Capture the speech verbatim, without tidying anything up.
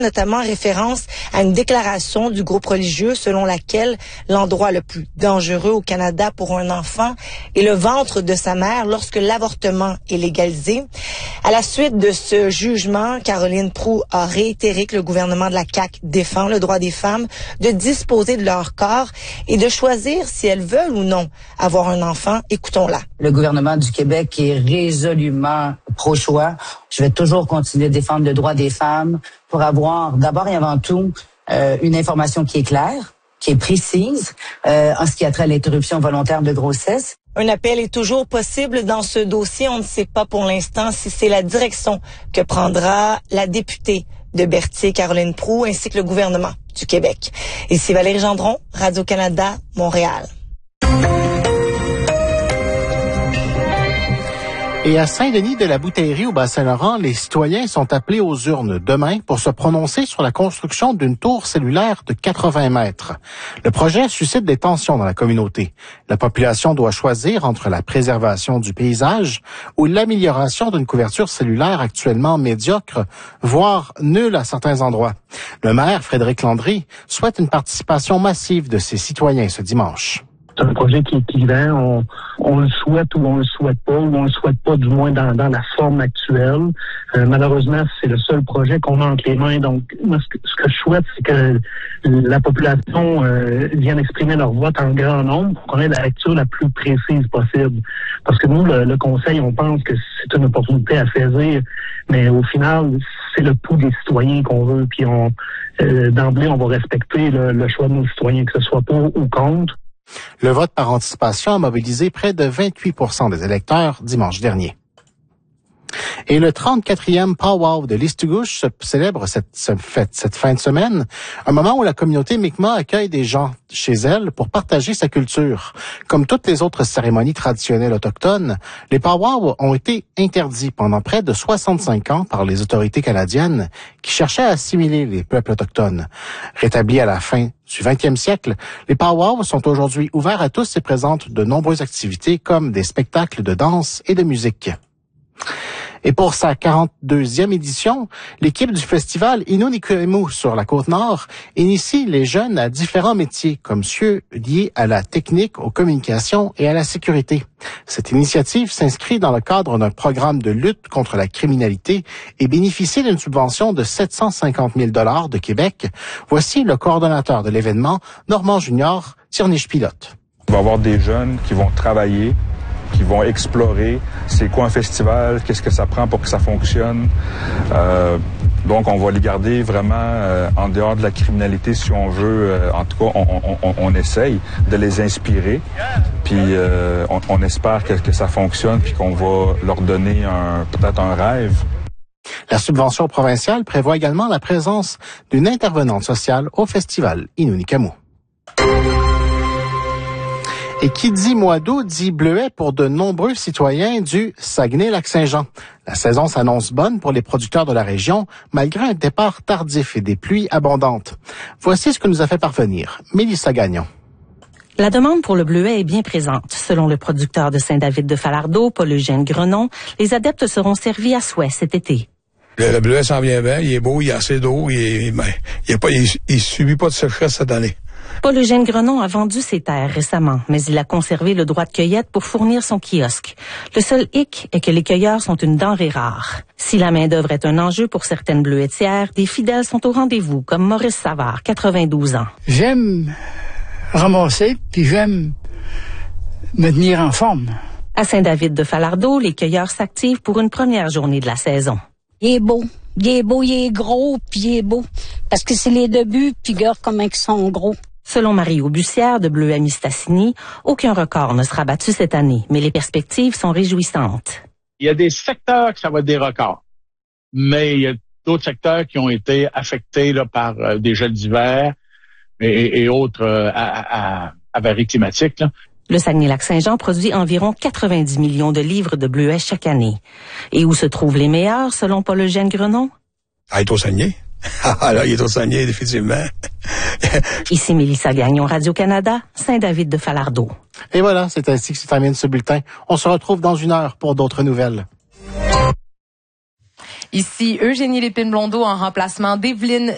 notamment en référence à une déclaration du groupe religieux selon laquelle l'endroit le plus dangereux au Canada pour un enfant est le ventre de sa mère lorsque l'avortement est légalisé. À la suite de ce jugement, Caroline Proulx a réitéré que le gouvernement de la C A Q défend le droit des femmes de disposer de leur corps et de choisir si elles veulent ou non avoir un enfant. Écoutons-la. Le gouvernement du Québec est résolument pro-choix. Je vais toujours continuer de défendre le droit des femmes pour avoir d'abord et avant tout euh, une information qui est claire, qui est précise euh, en ce qui a trait à l'interruption volontaire de grossesse. Un appel est toujours possible dans ce dossier. On ne sait pas pour l'instant si c'est la direction que prendra la députée de Berthier, Caroline Proulx, ainsi que le gouvernement du Québec. Ici Valérie Gendron, Radio-Canada, Montréal. Et à Saint-Denis-de-la-Bouteillerie, au Bas-Saint-Laurent, les citoyens sont appelés aux urnes demain pour se prononcer sur la construction d'une tour cellulaire de quatre-vingts mètres. Le projet suscite des tensions dans la communauté. La population doit choisir entre la préservation du paysage ou l'amélioration d'une couverture cellulaire actuellement médiocre, voire nulle à certains endroits. Le maire, Frédéric Landry, souhaite une participation massive de ses citoyens ce dimanche. C'est un projet qui est évident. On, on le souhaite ou on le souhaite pas, ou on le souhaite pas du moins dans, dans la forme actuelle. Euh, malheureusement, c'est le seul projet qu'on a entre les mains. Donc, moi, ce que, ce que je souhaite, c'est que la population euh, vienne exprimer leur vote en grand nombre pour qu'on ait la lecture la plus précise possible. Parce que nous, le, le Conseil, on pense que c'est une opportunité à saisir, mais au final, c'est le pouls des citoyens qu'on veut. Puis on, euh, d'emblée, on va respecter le, le choix de nos citoyens, que ce soit pour ou contre. Le vote par anticipation a mobilisé près de vingt-huit pour cent des électeurs dimanche dernier. Et le trente-quatrième Powwow de Listugouche célèbre cette, cette fête, cette fin de semaine, un moment où la communauté Mi'kmaq accueille des gens chez elle pour partager sa culture. Comme toutes les autres cérémonies traditionnelles autochtones, les Powwows ont été interdits pendant près de soixante-cinq ans par les autorités canadiennes qui cherchaient à assimiler les peuples autochtones. Rétablis à la fin du vingtième siècle, les Powwows sont aujourd'hui ouverts à tous et présentent de nombreuses activités comme des spectacles de danse et de musique. Et pour sa quarante-deuxième édition, l'équipe du festival Innu-Niikimu sur la Côte-Nord initie les jeunes à différents métiers, comme ceux liés à la technique, aux communications et à la sécurité. Cette initiative s'inscrit dans le cadre d'un programme de lutte contre la criminalité et bénéficie d'une subvention de sept cent cinquante mille dollars de Québec. Voici le coordonnateur de l'événement, Normand Junior, Tirniche-Pilote. Il va y avoir des jeunes qui vont travailler, qui vont explorer c'est quoi un festival, qu'est-ce que ça prend pour que ça fonctionne. Euh, donc, on va les garder vraiment euh, en dehors de la criminalité, si on veut. Euh, en tout cas, on, on, on, on essaye de les inspirer. Puis, euh, on, on espère que, que ça fonctionne, puis qu'on va leur donner un, peut-être un rêve. La subvention provinciale prévoit également la présence d'une intervenante sociale au festival Innu-Niikimu. Et qui dit mois d'août dit bleuet pour de nombreux citoyens du Saguenay-Lac-Saint-Jean. La saison s'annonce bonne pour les producteurs de la région, malgré un départ tardif et des pluies abondantes. Voici ce que nous a fait parvenir Mélissa Gagnon. La demande pour le bleuet est bien présente. Selon le producteur de Saint-David-de-Falardeau, Paul-Eugène Grenon, les adeptes seront servis à souhait cet été. Le, le bleuet s'en vient bien, il est beau, il y a assez d'eau, il est, ben, il, est pas, il, il subit pas de sécheresse cette année. Paul-Eugène Grenon a vendu ses terres récemment, mais il a conservé le droit de cueillette pour fournir son kiosque. Le seul hic est que les cueilleurs sont une denrée rare. Si la main-d'œuvre est un enjeu pour certaines bleuetières, des fidèles sont au rendez-vous, comme Maurice Savard, quatre-vingt-douze ans. J'aime ramasser, puis j'aime me tenir en forme. À Saint-David-de-Falardeau, les cueilleurs s'activent pour une première journée de la saison. Il est beau. Il est beau, il est gros, puis il est beau. Parce que c'est les débuts, puis regarde comment ils sont gros. Selon Marie Aubussière de Bleuet-Mistassini, aucun record ne sera battu cette année, mais les perspectives sont réjouissantes. Il y a des secteurs que ça va être des records, mais il y a d'autres secteurs qui ont été affectés là, par euh, des gels d'hiver et, et autres euh, à, à, avaries climatiques. Là. Le Saguenay-Lac-Saint-Jean produit environ quatre-vingt-dix millions de livres de bleuets chaque année. Et où se trouvent les meilleurs, selon Paul-Eugène Grenon? Ah, il est au Saguenay. Ah, là, il est au Saguenay, définitivement. Ici Mélissa Gagnon, Radio-Canada, Saint-David-de-Falardeau. Et voilà, c'est ainsi que se termine ce bulletin. On se retrouve dans une heure pour d'autres nouvelles. Ici Eugénie Lépine-Blondeau en remplacement d'Evelyne